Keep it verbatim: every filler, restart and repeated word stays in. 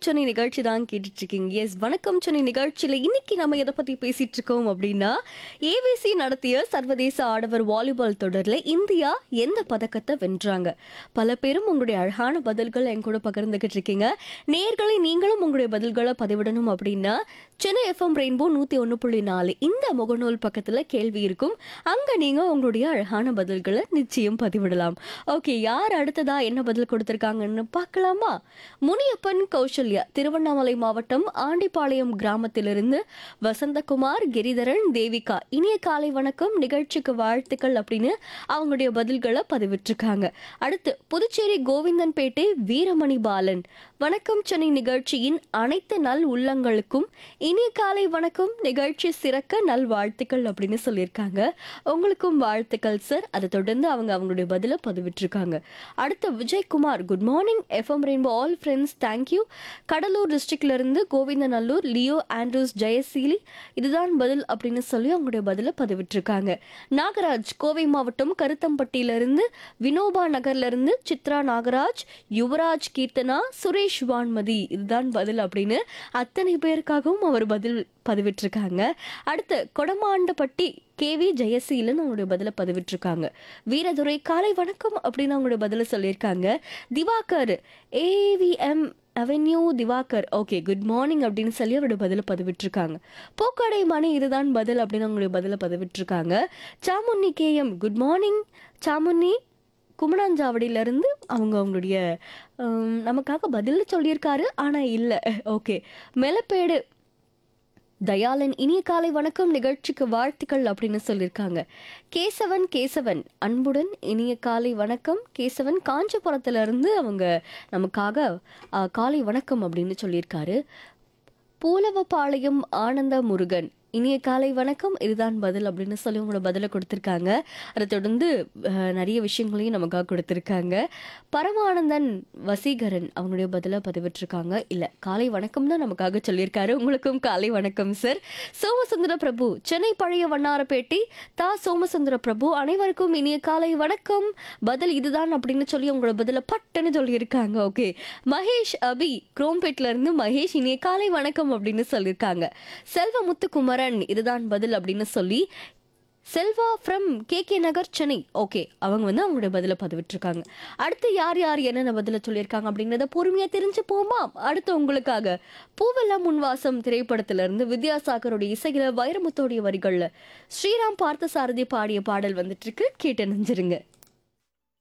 சென்னை நிகழ்ச்சி தான் கேட்டுட்டு இருக்கீங்க. எஸ், வணக்கம் சென்னை நிகழ்ச்சியில இன்னைக்கு நம்ம எதை பத்தி பேசிட்டு இருக்கோம் அப்படின்னா, ஏவிசி நடத்திய சர்வதேச ஆடவர் வாலிபால் தொடர்ல இந்தியா எந்த பதக்கத்தை வென்றாங்க? பல பேரும் உங்களுடைய அழகான பதில்கள் என் கூட பகிர்ந்துகிட்டு இருக்கீங்க. நேயர்களை நீங்களும் உங்களுடைய பதில்களை பதிவிடணும் அப்படின்னா சென்னை எஃப்எம் ரெயின்போ நூத்தி ஒன்னு புள்ளி நாலு இந்த முகநூல் பக்கத்துல கேள்வி இருக்கும். அங்க நீங்க உங்களுடைய அழகான பதில்களை நிச்சயம் பதிவிடலாம். ஓகே, யார் அடுத்ததா என்ன பதில் கொடுத்திருக்காங்கன்னு பார்க்கலாமா? முனியப்பன் கௌசல்யா திருவண்ணாமலை மாவட்டம் ஆண்டிப்பாளையம் கிராமத்திலிருந்து வசந்தகுமார், கிரிதரன், தேவிகா இனிய காலை வணக்கம், நிகழ்ச்சிக்கு வாழ்த்துக்கள் அப்படின்னு அவங்களுடைய பதில்களை பதிவிட்டிருக்காங்க. அடுத்து புதுச்சேரி கோவிந்தன்பேட்டை வீரமணி பாலன், வணக்கம் சென்னை நிகழ்ச்சியின் அனைத்து நல் உள்ளங்களுக்கும் இனிய காலை வணக்கம், நிகழ்ச்சி சிறக்க நல் வாழ்த்துக்கள் அப்படின்னு சொல்லியிருக்காங்க. உங்களுக்கும் வாழ்த்துக்கள் சார். அதை தொடர்ந்து அவங்க அவங்களுடைய பதிலை பதிவிட்டிருக்காங்க. அடுத்து Vijayakumar, good morning FM rainbow all friends, thank you. Cuddalore டிஸ்ட்ரிக்ட்ல இருந்து கோவிந்தநல்லூர் லியோ ஆண்ட்ரூஸ் ஜெயசீலி, இதுதான் பதில் அப்படின்னு சொல்லி அவங்களுடைய பதிலை பதிவிட்டிருக்காங்க. நாகராஜ் கோவை மாவட்டம் கருத்தம்பட்டியிலிருந்து, வினோபா நகர்ல இருந்து சித்ரா நாகராஜ், யுவராஜ் கீர்த்தனா, சுரேஷ் வான்மதி, இதுதான் பதில் அப்படின்னு அத்தனை பேருக்காகவும் அவர் பதில் பதிவிட்டிருக்காங்க. அடுத்து கொடமாண்டப்பட்டி கேவி ஜெயசீலன் அவங்களுடைய பதிலை பதிவிட்டிருக்காங்க. வீரதுரை காலை வணக்கம் அப்படின்னு அவங்களுடைய பதிலை சொல்லியிருக்காங்க. Diwakar AVM avenue Diwakar, okay good morning அப்படின்னு சொல்லி அவருடைய பதிலை பதிவிட்டிருக்காங்க. போக்கடை மணி, இதுதான் பதில் அப்படின்னு அவங்களுடைய பதிலை பதிவிட்டிருக்காங்க. Samunni KM, good morning Samunni குமணாஞ்சாவடியிலேருந்து அவங்க அவங்களுடைய நமக்காக பதில் சொல்லியிருக்காரு, ஆனால் இல்லை. ஓகே, மெலப்பேடு தயாளன் இனிய காலை வணக்கம், நிகழ்ச்சிக்கு வாழ்த்துக்கள் அப்படின்னு சொல்லியிருக்காங்க. கேசவன் கேசவன் அன்புடன் இனிய காலை வணக்கம், கேசவன் காஞ்சிபுரத்துல அவங்க நமக்காக அஹ், காலை வணக்கம் அப்படின்னு சொல்லியிருக்காரு. பூலவபாளையம் ஆனந்த முருகன், இனிய காலை வணக்கம், இதுதான் பதில் அப்படின்னு சொல்லி உங்களோட பதிலை கொடுத்துருக்காங்க. அதை தொடர்ந்து அஹ், நிறைய விஷயங்களையும் நமக்காக கொடுத்துருக்காங்க. பரமானந்தன் வசீகரன் அவங்களுடைய பதிலை பதிவிட்டிருக்காங்க. இல்லை, காலை வணக்கம் தான் நமக்காக சொல்லியிருக்காரு. உங்களுக்கும் காலை வணக்கம் சார். சோமசுந்தர பிரபு சென்னை பழைய வண்ணாரப்பேட்டை தா சோமசுந்தர பிரபு, அனைவருக்கும் இனிய காலை வணக்கம், பதில் இதுதான் அப்படின்னு சொல்லி உங்களோட பதிலை பட்டுன்னு சொல்லியிருக்காங்க. ஓகே, மகேஷ் அபி குரோம்பேட்ல இருந்து மகேஷ் இனிய காலை வணக்கம் அப்படின்னு சொல்லியிருக்காங்க. செல்வ முத்துக்குமரன், இதுதான் பதில் அப்படின்னு சொல்லி Selva from K K Nagar Chennai, okay அவங்க வந்து அவங்களுடைய பதிலை பதிவிட்டிருக்காங்க. அடுத்து யார் யார் என்னென்ன பதிலை சொல்லியிருக்காங்க அப்படிங்கிறத பொறுமையா தெரிஞ்சு போமா. அடுத்து உங்களுக்காக பூவெல்லாம் முன்வாசம் திரைப்படத்திலிருந்து வித்யாசாகருடைய இசையில வைரமுத்தோடைய வரிகள்ல ஸ்ரீராம் பார்த்தசாரதி பாடிய பாடல் வந்துட்டு இருக்கு, கேட்டு நெஞ்சிருங்க.